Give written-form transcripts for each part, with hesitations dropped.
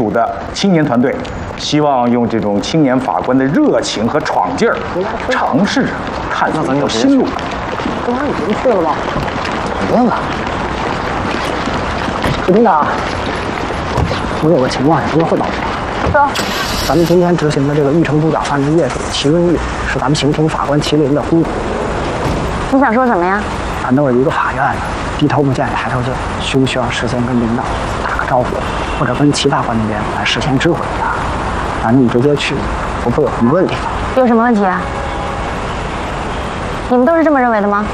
主的青年团队，希望用这种青年法官的热情和闯劲儿，尝试着探索一条新路。 刚才已经去了吧？肯定的。领导，我有个情况想跟您汇报一下。说，咱们今天执行的这个玉城督角犯罪业主齐润玉，是咱们刑庭法官麒麟的姑姑。 你想说什么呀？ 咱都是一个法院的，低头不见抬头见，需不需要事先跟领导打个招呼，或者跟齐法官那边来事先知会一下？反正你直接去，不会有什么问题。 有什么问题啊？你们都是这么认为的吗？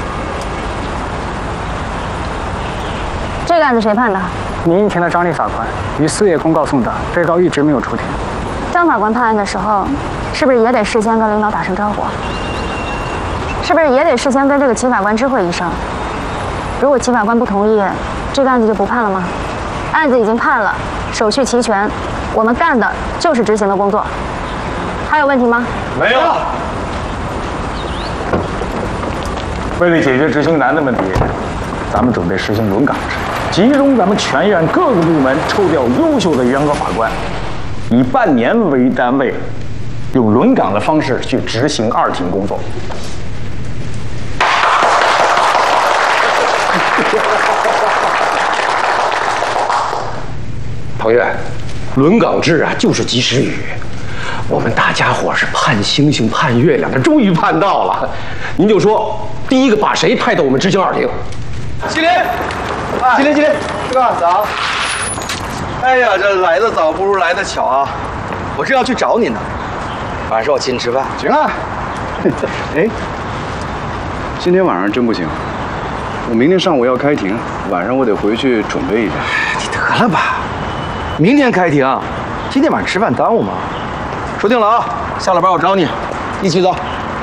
这个案子谁判的？ 民意庭的张丽法官于4月公告送达，被告一直没有出庭。 张法官判案的时候，是不是也得事先跟领导打声招呼？是不是也得事先跟这个齐法官知会一声？如果齐法官不同意，这个案子就不判了吗？案子已经判了，手续齐全，我们干的就是执行的工作。还有问题吗？ 没有。为了解决执行难的问题，咱们准备实行轮岗制，集中咱们全院各个部门抽调优秀的员和法官，以半年为单位，用轮岗的方式去执行2庭工作。 彭院，轮岗制啊，就是及时雨。我们大家伙是盼星星盼月亮的，终于盼到了。您就说第一个把谁派到我们执行2庭？ 麒麟，麒麟，哥早。哎呀，这来得早不如来得巧啊！我正要去找你呢，晚上我请你吃饭。 行啊。哎，今天晚上真不行，我明天上午要开庭，晚上我得回去准备一下。 你得了吧，明天开庭，今天晚上吃饭耽误吗？说定了啊，下了班我找你，一起走。